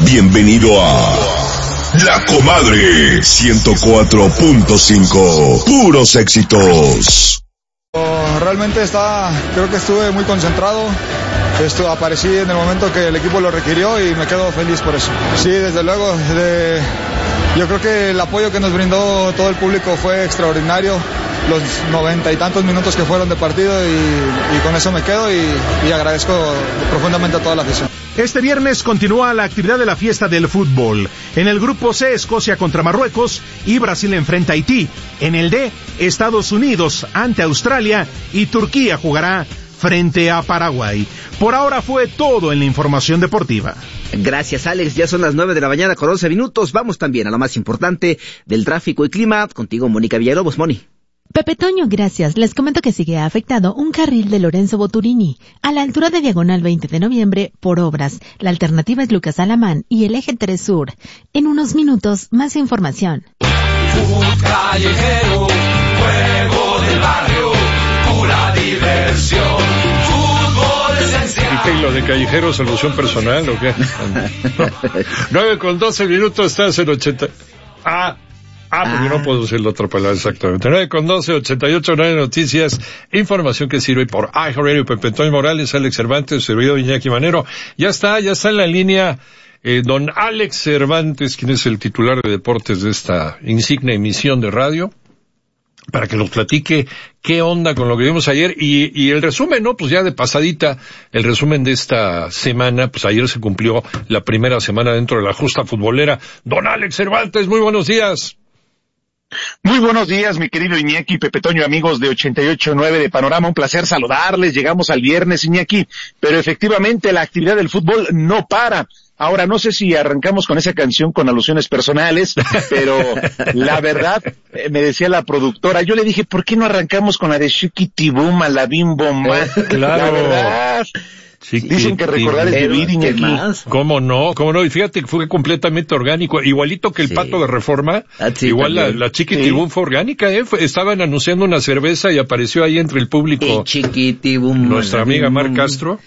Bienvenido a La Comadre 104.5. Puros éxitos. Realmente creo que estuve muy concentrado. Aparecí en el momento que el equipo lo requirió y me quedo feliz por eso. Sí, desde luego, yo creo que el apoyo que nos brindó todo el público fue extraordinario. Los 90 y tantos minutos que fueron de partido y con eso me quedo y agradezco profundamente a toda la afición. Este viernes continúa la actividad de la fiesta del fútbol. En el grupo C, Escocia contra Marruecos y Brasil enfrenta a Haití. En el D, Estados Unidos ante Australia y Turquía jugará frente a Paraguay. Por ahora fue todo en la información deportiva. Gracias, Alex. Ya son las 9 de la mañana con 11 minutos. Vamos también a lo más importante del tráfico y clima. Contigo, Mónica Villalobos. Moni. Pepe Toño, gracias. Les comento que sigue afectado un carril de Lorenzo Boturini a la altura de Diagonal 20 de noviembre por obras. La alternativa es Lucas Alamán y el eje 3 Sur. En unos minutos, más información. Fútbol callejero, juego del barrio, pura diversión. Fútbol esencial. ¿Y lo de callejero, solución personal o qué? 9:12 minutos, estás en 80. Porque no puedo decir la otra palabra exactamente. 9:12, 88.9 Noticias, información que sirve por iHeartRadio. Pepe Toño Morales, Alex Cervantes, servidor Iñaki Manero. Ya está en la línea don Alex Cervantes, quien es el titular de deportes de esta insignia emisión de radio, para que nos platique qué onda con lo que vimos ayer y el resumen, ¿no? Pues ya de pasadita, el resumen de esta semana. Pues ayer se cumplió la primera semana dentro de la justa futbolera. Don Alex Cervantes, muy buenos días. Muy buenos días, mi querido Iñaki, Pepe Toño, amigos de 88.9 de Panorama. Un placer saludarles. Llegamos al viernes, Iñaki, pero efectivamente la actividad del fútbol no para. Ahora, no sé si arrancamos con esa canción con alusiones personales, pero la verdad, me decía la productora, yo le dije, ¿por qué no arrancamos con la de Chiquitibum a la Bim Bomba? Claro. La verdad. Dicen que recordar es vivir, Iñaki. ¿Cómo no? Y fíjate que fue completamente orgánico, igualito que el Pato de Reforma. Sí, igual la Chiquitibum fue orgánica, estaban anunciando una cerveza y apareció ahí entre el público Chiquitibum, nuestra amiga Mar Castro.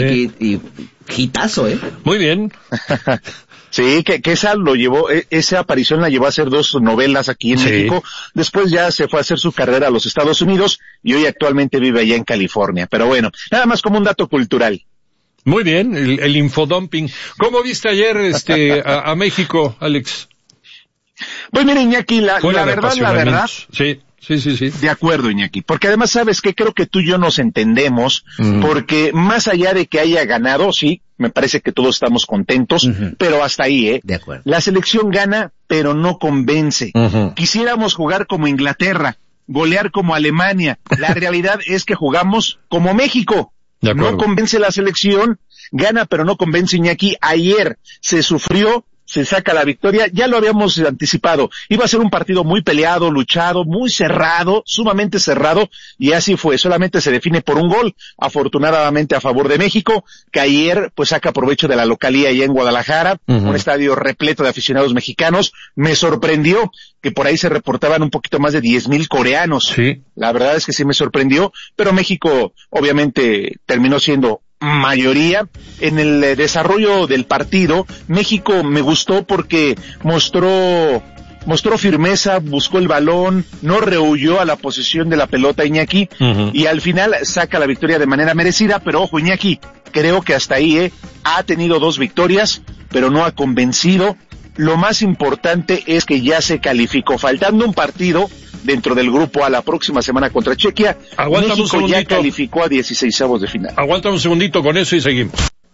Hitazo, Muy bien. Sí, que esa esa aparición la llevó a hacer 2 novelas aquí en México. Después ya se fue a hacer su carrera a los Estados Unidos y hoy actualmente vive allá en California. Pero bueno, nada más como un dato cultural. Muy bien, el infodumping. ¿Cómo viste ayer a México, Alex? Pues mira, Iñaki, la verdad. Sí. De acuerdo, Iñaki, porque además sabes que creo que tú y yo nos entendemos, porque más allá de que haya ganado, sí, me parece que todos estamos contentos, pero hasta ahí, De acuerdo. La selección gana, pero no convence. Quisiéramos jugar como Inglaterra, golear como Alemania. La realidad es que jugamos como México. No convence la selección, gana, pero no convence, Iñaki. Ayer se sufrió, se saca la victoria, ya lo habíamos anticipado, iba a ser un partido muy peleado, luchado, muy cerrado, sumamente cerrado, y así fue, solamente se define por un gol, afortunadamente a favor de México, que ayer pues saca provecho de la localía allá en Guadalajara, un estadio repleto de aficionados mexicanos. Me sorprendió que por ahí se reportaban un poquito más de 10,000 coreanos, la verdad es que sí me sorprendió, pero México obviamente terminó siendo mayoría. En el desarrollo del partido, México me gustó porque mostró firmeza, buscó el balón, no rehuyó a la posesión de la pelota, Iñaki, y al final saca la victoria de manera merecida. Pero ojo, Iñaki, creo que hasta ahí ha tenido 2 victorias, pero no ha convencido. Lo más importante es que ya se calificó, faltando un partido dentro del grupo a la próxima semana contra Chequia. México ya calificó a 16avos de final. Aguántame un segundito con eso y seguimos.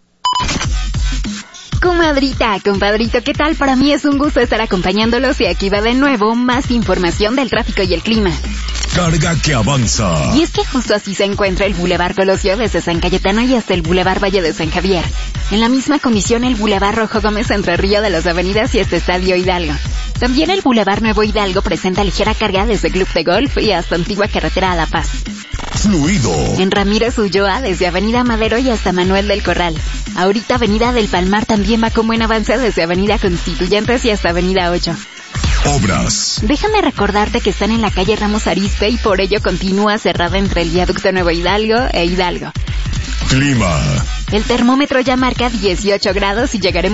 Comadrita, compadrito, ¿qué tal? Para mí es un gusto estar acompañándolos y aquí va de nuevo más información del tráfico y el clima. Carga que avanza. Y es que justo así se encuentra el Boulevard Colosio desde San Cayetano y hasta el Boulevard Valle de San Javier. En la misma condición el Boulevard Rojo Gómez entre Río de las Avenidas y hasta Estadio Hidalgo. También el Boulevard Nuevo Hidalgo presenta ligera carga desde Club de Golf y hasta Antigua Carretera a La Paz. Fluido. En Ramírez Ulloa desde Avenida Madero y hasta Manuel del Corral. Ahorita Avenida del Palmar también va con buen avance desde Avenida Constituyentes y hasta Avenida 8. Obras. Déjame recordarte que están en la calle Ramos Arizpe y por ello continúa cerrada entre el viaducto Nuevo Hidalgo e Hidalgo. Clima. El termómetro ya marca 18 grados y llegaremos